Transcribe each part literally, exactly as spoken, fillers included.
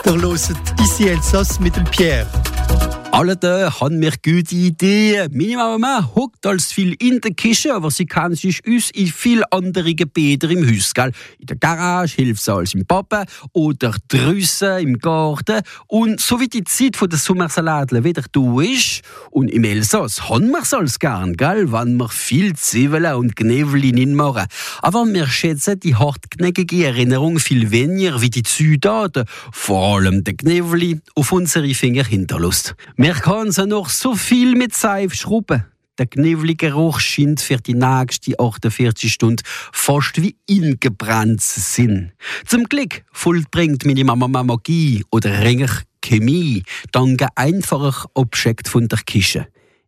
Ihr hört «Ici Elsass» mit dem Pierre. Alle da haben wir gute Ideen. Meine Mama hockt als viel in der Küche, aber sie kann sich uns in viel andere Gebete im Haus, gell? In der Garage hilft sie als im Papa oder draussen im Garten. Und so wie die Zeit der Sommersalatler wieder da ist, und im Elsass haben wir es als gern, gell? Wenn wir viel Zwiebeln und Gnäveli machen. Aber wir schätzen die hartgnäckige Erinnerung viel weniger wie die Zutaten, vor allem der Gnäveli, auf unsere Finger hinterlässt. Wir können sie noch so viel mit Seife schrubben. Der Gnävli-Geruch scheint für die nächsten achtundvierzig Stunden fast wie ingebrannt zu sein. Zum Glück vollbringt meine Mama Magie oder eigentlich Chemie dank einfacher Objekt von der Küche.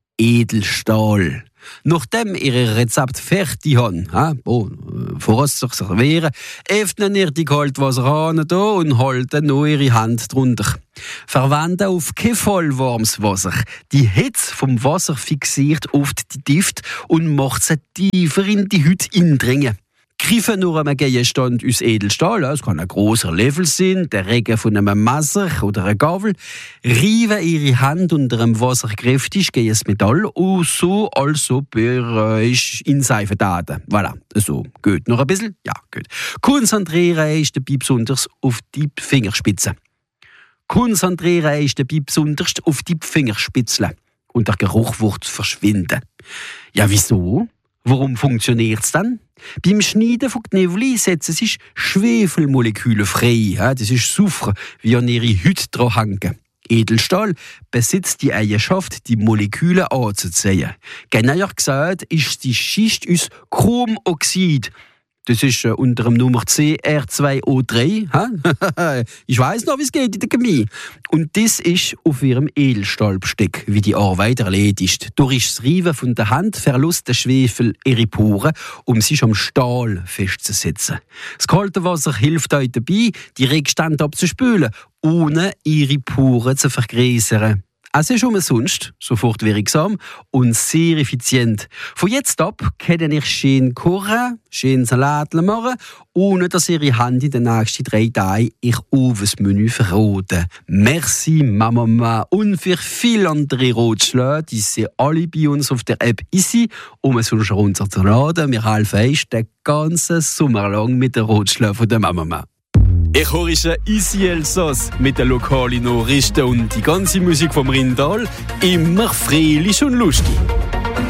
Edelstahl. Nachdem ihre Rezept fertig haben, ha, oh, vor sich servieren, öffnen ihr die Kaltwasserhahn da und halten noch ihre Hand drunter. Verwenden auf kein vollwarmes Wasser. Die Hitze vom Wasser fixiert oft die Gift und macht sie tiefer in die Haut eindringen. Greifen nur einem Gegenstand aus Edelstahl, es kann ein grosser Löffel sein, der Regen von einem Messer oder einer Gabel, reiben ihre Hand unter dem Wasser kräftig gegen das Metall und so, also ist in Seife daten. Voilà, so, gut. Noch ein bisschen? Ja, gut. Konzentrieren ist dabei besonders auf die Fingerspitzen. Konzentrieren ist dabei besonders auf die Fingerspitzen. Und der Geruch wird verschwinden. Ja, wieso? Warum funktioniert es dann? Beim Schneiden von Gnäveli setzen sich Schwefelmoleküle frei. Das ist Soufre, wie an ihre Haut dran hängen. Edelstahl besitzt die Eigenschaft, die Moleküle anzuziehen. Genauer gesagt ist die Schicht aus Chromoxid. Das ist äh, unter dem Nummer C R zwei O drei. Ich weiss noch, wie es geht in der Chemie. Und das ist auf ihrem Edelstahlbesteck, wie die Arbeit erledigt. Durch das Reiben von der Hand verlässt der Schwefel ihre Poren, um sich am Stahl festzusetzen. Das kalte Wasser hilft euch dabei, die Rückstände abzuspülen, ohne ihre Poren zu vergrößern. Es ist umsonst, sofort wirksam und sehr effizient. Von jetzt ab könnt ihr schön kochen, schön Salat machen, ohne dass ihre Hand in den nächsten drei Tagen ich auf das Menü verroten. Merci, Mama. Und für viele andere Ratschläge, die sind alle bei uns auf der App «Easy», um es uns runterzuladen. Wir helfen euch den ganzen Sommer lang mit den Ratschlägen von der Mama. Ich höre «Ici Elsass» mit den lokalen Nachrichten und die ganze Musik vom Rindal. Immer fröhlich und lustig.